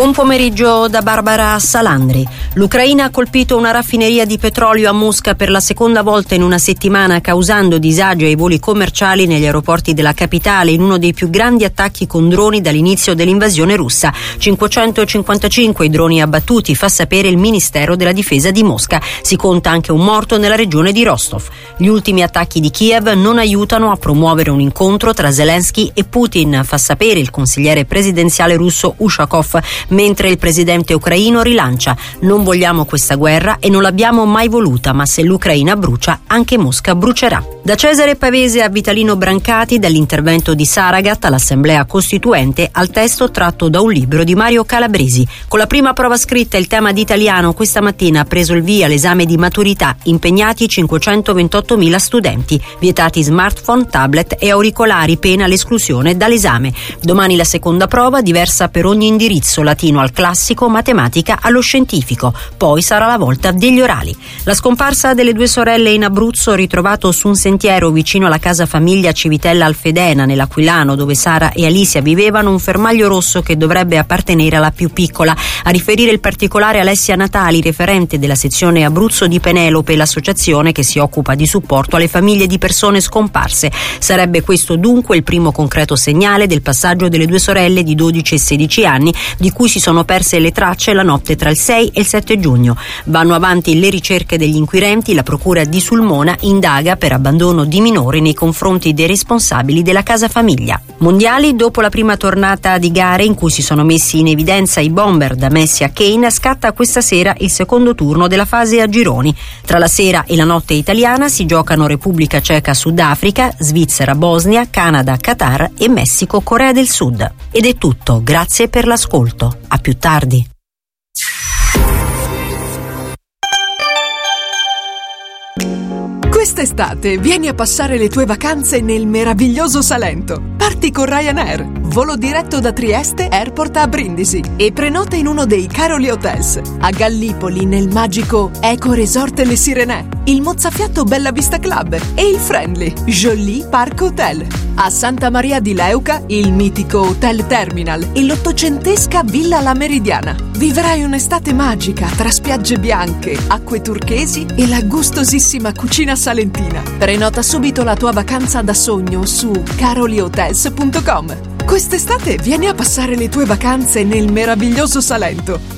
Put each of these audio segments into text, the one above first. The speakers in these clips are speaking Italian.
Buon pomeriggio da Barbara Salandri. L'Ucraina ha colpito una raffineria di petrolio a Mosca per la seconda volta in una settimana, causando disagi ai voli commerciali negli aeroporti della capitale, in uno dei più grandi attacchi con droni dall'inizio dell'invasione russa. 555 i droni abbattuti, fa sapere il Ministero della Difesa di Mosca. Si conta anche un morto nella regione di Rostov. Gli ultimi attacchi di Kiev non aiutano a promuovere un incontro tra Zelensky e Putin, fa sapere il consigliere presidenziale russo Ushakov, mentre il presidente ucraino rilancia: non vogliamo questa guerra e non l'abbiamo mai voluta, ma se l'Ucraina brucia, anche Mosca brucerà. Da Cesare Pavese a Vitalino Brancati, dall'intervento di Saragat all'Assemblea Costituente al testo tratto da un libro di Mario Calabresi. Con la prima prova scritta, il tema di italiano, questa mattina ha preso il via l'esame di maturità, impegnati 528.000 studenti, vietati smartphone, tablet e auricolari, pena l'esclusione dall'esame. Domani la seconda prova, diversa per ogni indirizzo, latino al classico, matematica allo scientifico. Poi sarà la volta degli orali. La scomparsa delle due sorelle in Abruzzo, ritrovato su un sentiero vicino alla casa famiglia Civitella Alfedena nell'Aquilano, dove Sara e Alicia vivevano, un fermaglio rosso che dovrebbe appartenere alla più piccola. A riferire il particolare Alessia Natali, referente della sezione Abruzzo di Penelope, l'associazione che si occupa di supporto alle famiglie di persone scomparse. Sarebbe questo dunque il primo concreto segnale del passaggio delle due sorelle di 12 e 16 anni, di cui si sono perse le tracce la notte tra il 6 e il 7 giugno. Vanno avanti le ricerche degli inquirenti. La procura di Sulmona indaga per abbandono di minori nei confronti dei responsabili della casa famiglia. Mondiali, dopo la prima tornata di gare in cui si sono messi in evidenza i bomber da Messi a Kane, scatta questa sera il secondo turno della fase a gironi. Tra la sera e la notte italiana si giocano Repubblica Ceca Sudafrica, Svizzera Bosnia, Canada Qatar e Messico Corea del Sud. Ed è tutto, grazie per l'ascolto. A più tardi. Quest'estate vieni a passare le tue vacanze nel meraviglioso Salento. Parti con Ryanair, volo diretto da Trieste Airport a Brindisi, e prenota in uno dei Caroli Hotels. A Gallipoli nel magico Eco Resort Le Sirenè, il mozzafiato Bella Vista Club e il friendly Jolie Park Hotel. A Santa Maria di Leuca il mitico Hotel Terminal e l'ottocentesca Villa La Meridiana. Vivrai un'estate magica tra spiagge bianche, acque turchesi e la gustosissima cucina salentina. Prenota subito la tua vacanza da sogno su carolihotels.com. Quest'estate vieni a passare le tue vacanze nel meraviglioso Salento.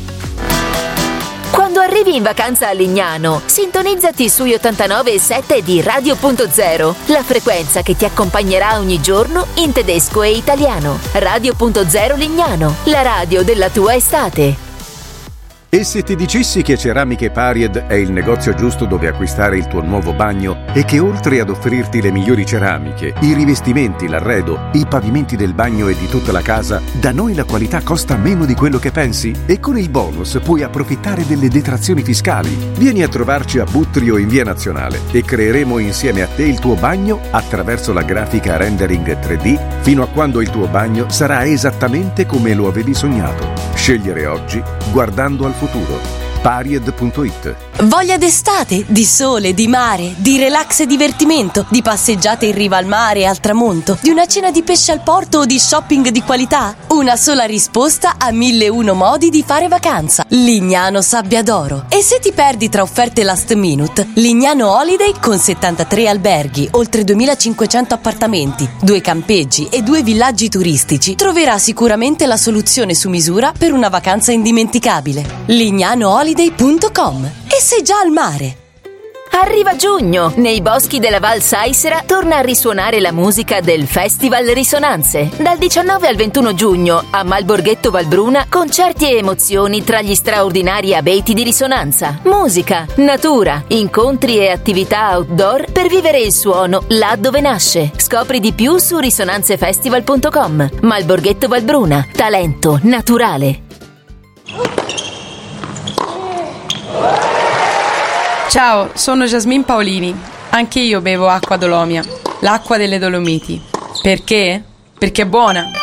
Quando arrivi in vacanza a Lignano, sintonizzati sui 89.7 di Radio.0, la frequenza che ti accompagnerà ogni giorno in tedesco e italiano. Radio.0 Lignano, la radio della tua estate. E se ti dicessi che Ceramiche Paried è il negozio giusto dove acquistare il tuo nuovo bagno e che oltre ad offrirti le migliori ceramiche, i rivestimenti, l'arredo, i pavimenti del bagno e di tutta la casa, da noi la qualità costa meno di quello che pensi? E con il bonus puoi approfittare delle detrazioni fiscali. Vieni a trovarci a Buttrio in Via Nazionale e creeremo insieme a te il tuo bagno attraverso la grafica rendering 3D fino a quando il tuo bagno sarà esattamente come lo avevi sognato. Scegliere oggi guardando al futuro. Paried.it. Voglia d'estate, di sole, di mare, di relax e divertimento, di passeggiate in riva al mare e al tramonto, di una cena di pesce al porto o di shopping di qualità? Una sola risposta a 1001 modi di fare vacanza. Lignano Sabbia d'Oro. E se ti perdi tra offerte last minute, Lignano Holiday con 73 alberghi, oltre 2500 appartamenti, 2 campeggi e 2 villaggi turistici troverà sicuramente la soluzione su misura per una vacanza indimenticabile. lignanoholiday.com. E sei già al mare. Arriva giugno! Nei boschi della Val Saisera torna a risuonare la musica del Festival Risonanze. Dal 19 al 21 giugno a Malborghetto Valbruna, concerti e emozioni tra gli straordinari abeti di risonanza. Musica, natura, incontri e attività outdoor per vivere il suono là dove nasce. Scopri di più su risonanzefestival.com. Malborghetto Valbruna, talento naturale. Ciao, sono Jasmine Paolini. Anche io bevo acqua Dolomia, l'acqua delle Dolomiti. Perché? Perché è buona.